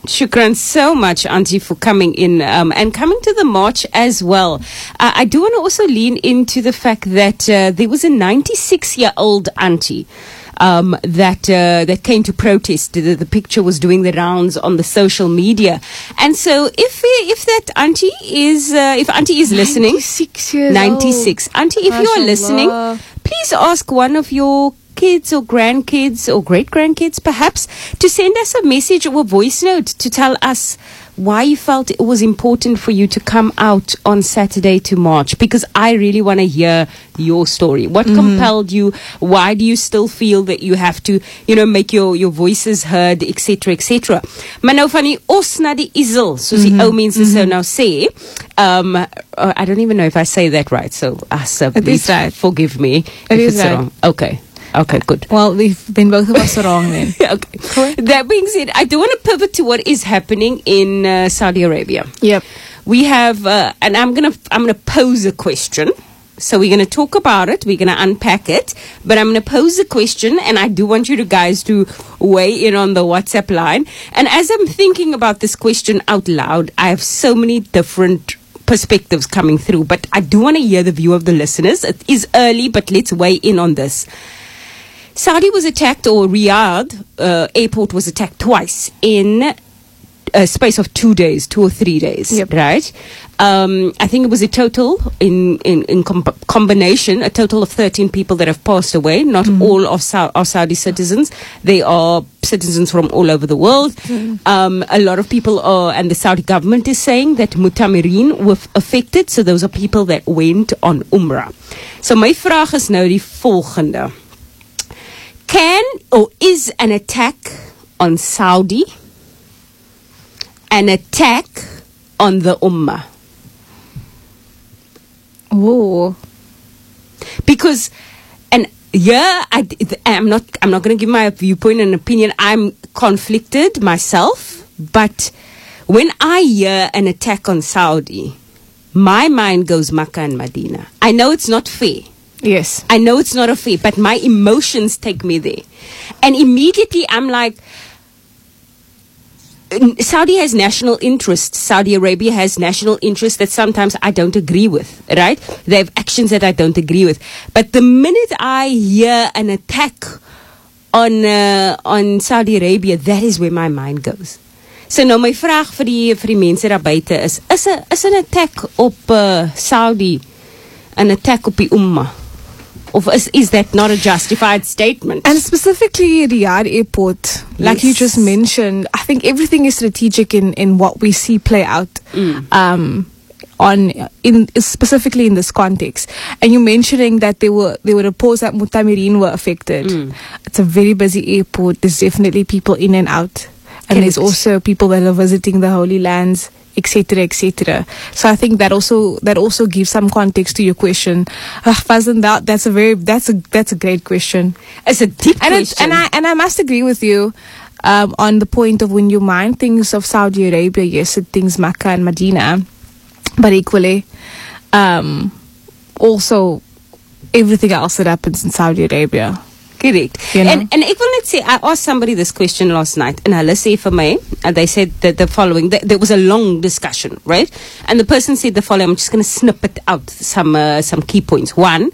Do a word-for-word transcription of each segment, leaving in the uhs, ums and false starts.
Shukran so much, Auntie, for coming in um, and coming to the march as well. Uh, I do want to also lean into the fact that uh, there was a ninety-six-year-old auntie um, that uh, that came to protest. The, the picture was doing the rounds on the social media, and so if if that auntie is uh, if auntie is listening, ninety-six years ninety-six, old. auntie, if you are listening, please ask one of your kids or grandkids or great-grandkids perhaps to send us a message or a voice note to tell us why you felt it was important for you to come out on Saturday to march, because I really want to hear your story. What mm-hmm. compelled you? Why do you still feel that you have to, you know, make your, your voices heard, et cetera, et cetera. Maar nou van die os na die isel, soos die ou mense mm-hmm. so nou sê. Um, uh, I don't even know if I say that right, so uh, so please right. forgive me it if is it's right. wrong. Okay. Okay, good. Well, we've been both of us wrong then. Okay. Cool. That being said, I do want to pivot to what is happening in uh, Saudi Arabia. Yep. We have, uh, and I'm gonna, I'm gonna pose a question. So we're gonna talk about it. We're gonna unpack it. But I'm gonna pose a question, and I do want you to guys to weigh in on the WhatsApp line. And as I'm thinking about this question out loud, I have so many different perspectives coming through. But I do want to hear the view of the listeners. It is early, but let's weigh in on this. Saudi was attacked, or Riyadh uh, airport was attacked twice in a space of two days, two or three days, yep. right? Um, I think it was a total, in, in, in com- combination, a total of thirteen people that have passed away. Not mm-hmm. all of Sa- are Saudi citizens. They are citizens from all over the world. Mm-hmm. Um, a lot of people are, and the Saudi government is saying that Mutamirin were affected. So those are people that went on Umrah. So my vraag is nou die volgende. Can or is an attack on Saudi an attack on the Ummah? Oh, because, and yeah, I, I'm not. I'm not going to give my viewpoint and opinion. I'm conflicted myself, but when I hear an attack on Saudi, my mind goes Makkah and Medina. I know it's not fair. Yes. I know it's not a fair, but my emotions take me there. And immediately I'm like, Saudi has national interest. Saudi Arabia has national interest that sometimes I don't agree with, right? They have actions that I don't agree with. But the minute I hear an attack on uh, on Saudi Arabia, that is where my mind goes. So nou my vraag vir die, vir die mense daar buite is, is, a, is an attack op uh, Saudi an attack op die Ummah? Or is, is that not a justified statement? And specifically Riyadh Airport, like yes. you just mentioned, I think everything is strategic in, in what we see play out mm. um, on in specifically in this context. And you mentioning that they were they were reports that Mutamirin were affected. Mm. It's a very busy airport. There's definitely people in and out, and Correct. There's also people that are visiting the Holy Lands, et cetera, et cetera. So I think that also that also gives some context to your question. Uh, Fazlin, that that's a very that's a that's a great question. It's a deep and question, and I and I must agree with you um, on the point of when you mind things of Saudi Arabia, yes, it things Makkah and Medina, but equally, um, also everything else that happens in Saudi Arabia. Correct. You know? And and ek wil net say, I asked somebody this question last night, and hulle sê vir my, and they said that the following, that there was a long discussion, right? And the person said the following, I'm just going to snip it out, some uh, some key points. One,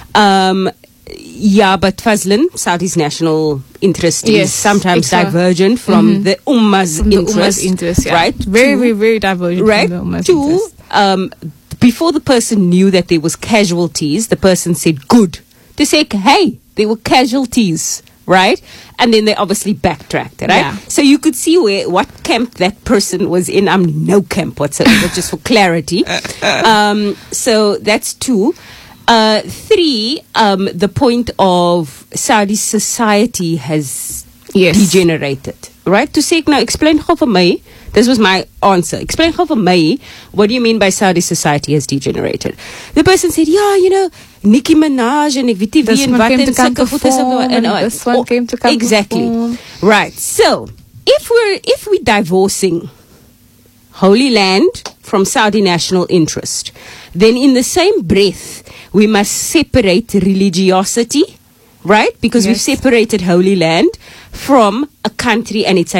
um, yeah, but Fazlin, Saudi's national interest yes, is sometimes extra. divergent from mm-hmm. the Ummah's from the interest, Ummah's interest yeah. right? Very, Two, very, very divergent right? from the Ummah's Two, interest. um, before the person knew that there was casualties, the person said, good. To say, hey, there were casualties, right? And then they obviously backtracked, right? Yeah. So you could see where what camp that person was in. I'm no camp whatsoever, just for clarity. Um, so that's two. Uh, three, um, the point of Saudi society has yes. degenerated, right? To say, now explain how for me. This was my answer. Explain how for me, what do you mean by Saudi society has degenerated? The person said, yeah, you know, Nicki Minaj and ek weet nie wie en wat en sulke goedes and this one came to come exactly. Perform. Right. So, if we're if we're divorcing Holy Land from Saudi national interest, then in the same breath, we must separate religiosity, right? Because yes. we've separated Holy Land from a country and its